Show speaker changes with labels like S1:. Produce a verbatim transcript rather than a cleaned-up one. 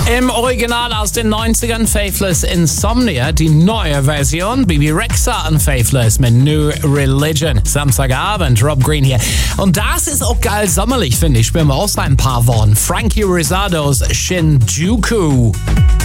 S1: Im Original aus den neunzigern Faithless Insomnia, die neue Version, Bebe Rexha und Faithless mit New Religion. Samstagabend, Rob Green hier. Und das ist auch geil sommerlich, finde ich. Spielen wir auch seit ein paar Wochen. Frankie Rizzados Shinjuku.